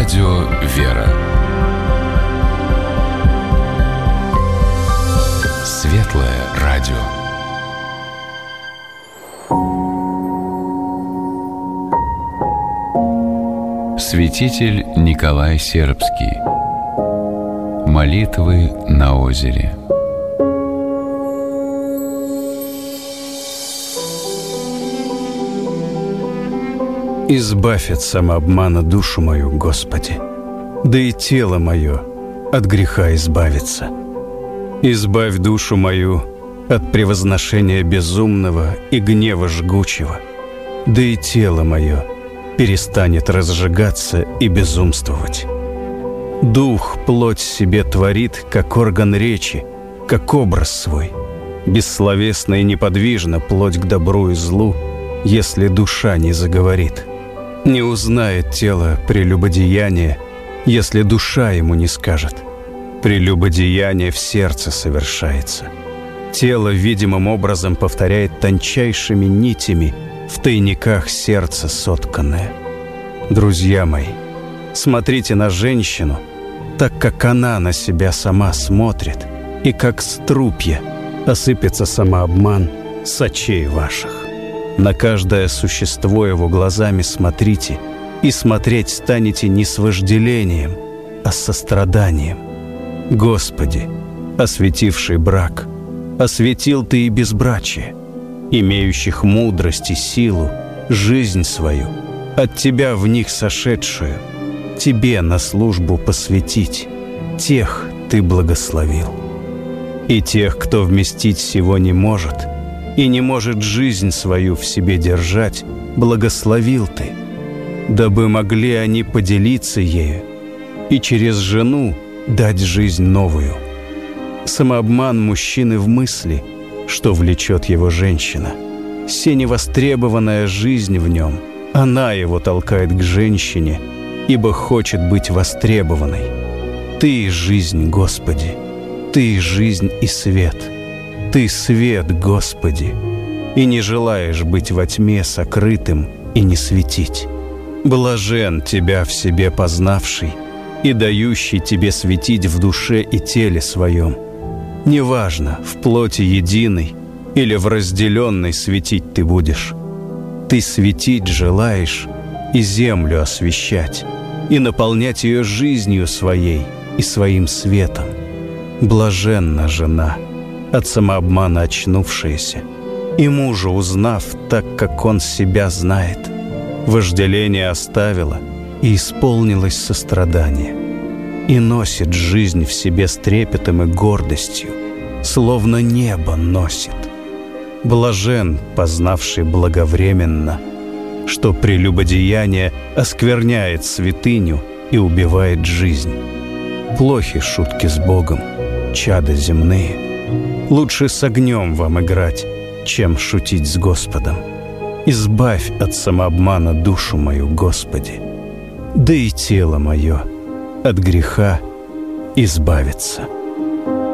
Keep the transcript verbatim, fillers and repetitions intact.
Радио «Вера». Светлое радио. Святитель Николай Сербский. Молитвы на озере. Избавь от самообмана душу мою, Господи, да и тело мое от греха избавится. Избавь душу мою от превозношения безумного и гнева жгучего, да и тело мое перестанет разжигаться и безумствовать. Дух плоть себе творит, как орган речи, как образ свой. Бессловесно и неподвижно плоть к добру и злу, если душа не заговорит. Не узнает тело прелюбодеяние, если душа ему не скажет. Прелюбодеяние в сердце совершается. Тело видимым образом повторяет тончайшими нитями в тайниках сердца сотканное. Друзья мои, смотрите на женщину, так как она на себя сама смотрит, и как струпья осыпется самообман с очей ваших. На каждое существо его глазами смотрите, и смотреть станете не с вожделением, а с состраданием. Господи, осветивший брак, осветил Ты и безбрачие, имеющих мудрость и силу, жизнь свою, от Тебя в них сошедшую, Тебе на службу посвятить, тех Ты благословил. И тех, кто вместить сего не может, и не может жизнь свою в себе держать, благословил Ты, дабы могли они поделиться ею и через жену дать жизнь новую. Самообман мужчины в мысли, что влечет его женщина. Се невостребованная жизнь в нем, она его толкает к женщине, ибо хочет быть востребованной. Ты — жизнь, Господи, Ты — жизнь и свет. Ты — свет, Господи, и не желаешь быть во тьме сокрытым и не светить. Блажен Тебя в себе познавший и дающий Тебе светить в душе и теле своем. Неважно, в плоти единой или в разделенной светить Ты будешь. Ты светить желаешь и землю освещать, и наполнять ее жизнью своей и своим светом. Блаженна жена, от самообмана очнувшаяся, и мужа узнав так, как он себя знает, вожделение оставила и исполнилось сострадание, и носит жизнь в себе с трепетом и гордостью, словно небо носит. Блажен, познавший благовременно, что прелюбодеяние оскверняет святыню и убивает жизнь. Плохи шутки с Богом, чада земные. Лучше с огнем вам играть, чем шутить с Господом. Избавь от самообмана душу мою, Господи, да и тело мое от греха избавится.